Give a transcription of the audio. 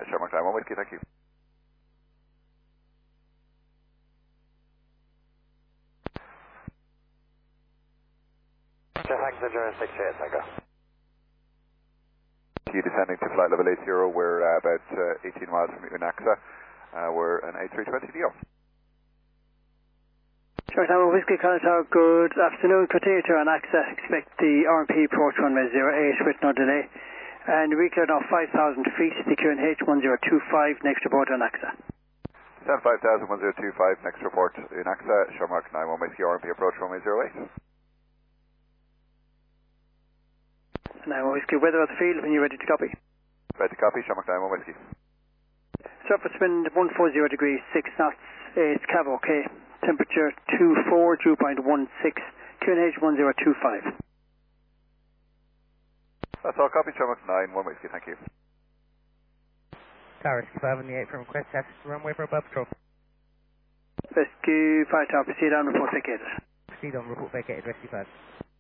Shermark 91 Whiskey, thank you. Jethack 068, Tango. You descending to flight level 80, we're about 18 miles from you in AXA. We're an A320neo. Shermark 91 Whiskey, College Tower, good afternoon. Continue to on AXA. Expect the RMP approach runway 08 with no delay. And we cleared off 5,000 feet, the QNH 1025, next report on AXA. 1025 next report in AXA, Shermark 91 Whiskey, RMP approach runway 08. 91 Whiskey, weather at the field when you're ready to copy. Ready to copy, Shermark 91 Whiskey. Surface wind 140 degrees, 6 knots, it's Cav OK. Temperature 24, dew point 16, QNH 1025. That's all, copy, Shermark 91 Whiskey, thank you. Tower Whiskey 5 on the 8 from request, access to runway for above control. Rescue 5 Tower, proceed on, report vacated. Proceed on, report vacated, Rescue 5.